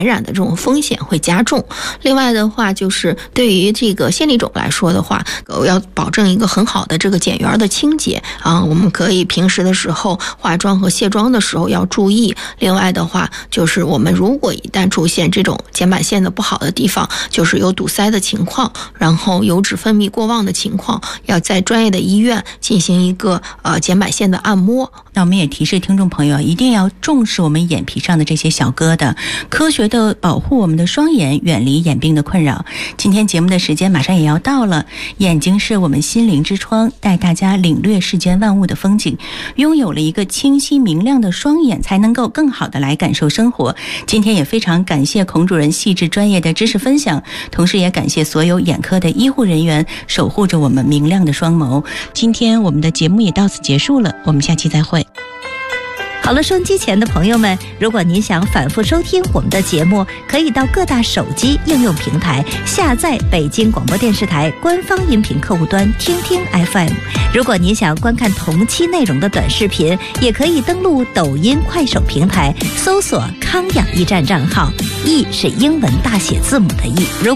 染的这种风险会加重。另外的话，就是对于这个线粒肿来说的话，要保证一个很好的这个睑缘的清洁啊，我们可以平时的时候化妆和卸妆的时候要注意。另外的话，就是我们如果一旦出现这种睑板腺的不好的地方，就是有堵塞的情况，然后油脂分泌过旺的情况，要在专业的医院进行一个睑板腺的按摩。 那我们也提示听众朋友一定要重视我们眼皮上的这些小疙瘩，科学的保护我们的双眼，远离眼病的困扰。今天节目的时间马上也要到了，眼睛是我们心灵之窗，带大家领略世间万物的风景。拥有了一个清晰明亮的双眼，才能够更好的来感受生活。今天也非常感谢孔主任细致专业的知识分享，同时也感谢所有眼科的医护人员守护着我们明亮的双眸。今天我们的节目也到此结束了，我们下期再会。 好了，收音机前的朋友们，如果您想反复收听我们的节目，可以到各大手机应用平台下载北京广播电视台官方音频客户端听听 FM。 如果您想观看同期内容的短视频，也可以登录抖音、快手平台搜索康养驿站账号，驿是英文大写字母的驿。